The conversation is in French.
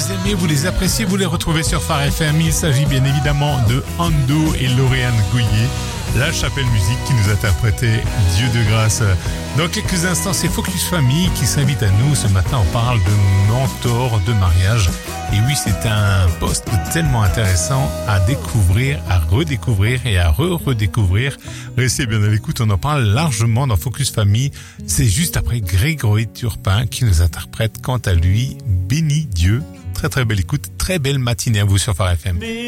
les aimez, vous les appréciez, vous les retrouvez sur Phare FM. Il s'agit bien évidemment de Ando et Lauriane Gouillet, la Chapelle Musique qui nous interprétait Dieu de grâce. Dans quelques instants, c'est Focus Famille qui s'invite à nous. Ce matin, on parle de mentor de mariage. Et oui, c'est un poste tellement intéressant à découvrir, à redécouvrir et à redécouvrir. Restez bien à l'écoute, on en parle largement dans Focus Famille. C'est juste après Grégory Turpin qui nous interprète quant à lui Bénis Dieu. Très très belle écoute, très belle matinée à vous sur Phare FM.